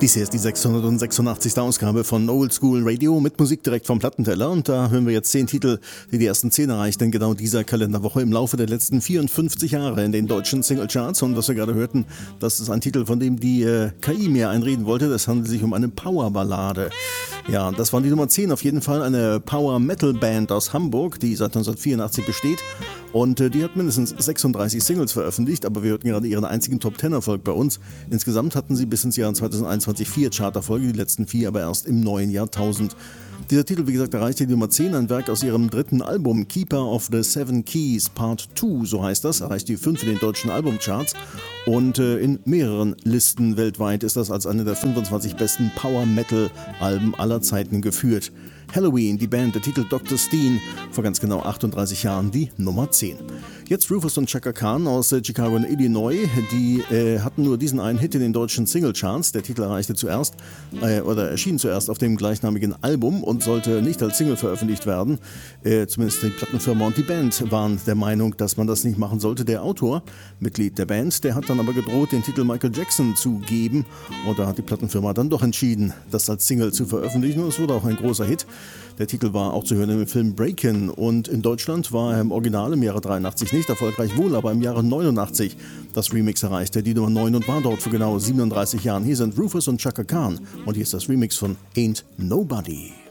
Dies hier ist die 686. Ausgabe von Old School Radio mit Musik direkt vom Plattenteller und da hören wir jetzt 10 Titel, die die ersten 10 erreichten in genau dieser Kalenderwoche im Laufe der letzten 54 Jahre in den deutschen Singlecharts. Und was wir gerade hörten, das ist ein Titel, von dem die KI mir einreden wollte. Das handelt sich um eine Powerballade. Ja, das war die Nummer 10, auf jeden Fall eine Power-Metal-Band aus Hamburg, die seit 1984 besteht. Und die hat mindestens 36 Singles veröffentlicht, aber wir hörten gerade ihren einzigen Top-10-Erfolg bei uns. Insgesamt hatten sie bis ins Jahr 2021 4 Charterfolge, die letzten 4 aber erst im neuen Jahrtausend. Dieser Titel, wie gesagt, erreichte die Nummer 10, ein Werk aus ihrem dritten Album, Keeper of the Seven Keys Part 2, so heißt das, erreicht die 5 in den deutschen Albumcharts. Und in mehreren Listen weltweit ist das als eine der 25 besten Power-Metal-Alben aller Zeiten geführt. Halloween, die Band, der Titel Dr. Steen, vor ganz genau 38 Jahren die Nummer 10. Jetzt Rufus und Chaka Khan aus Chicago und Illinois, die hatten nur diesen einen Hit in den deutschen Singlecharts. Der Titel erreichte zuerst, erschien zuerst auf dem gleichnamigen Album und sollte nicht als Single veröffentlicht werden. Zumindest die Plattenfirma und die Band waren der Meinung, dass man das nicht machen sollte. Der Autor, Mitglied der Band, der hat dann aber gedroht, den Titel Michael Jackson zu geben. Und da hat die Plattenfirma dann doch entschieden, das als Single zu veröffentlichen. Und es wurde auch ein großer Hit. Der Titel war auch zu hören im Film Breakin' und in Deutschland war er im Original im Jahre 83 nicht erfolgreich, wohl aber im Jahre 89 das Remix erreichte die Nummer 9 und war dort vor genau 37 Jahren. Hier sind Rufus und Chaka Khan und hier ist das Remix von Ain't Nobody.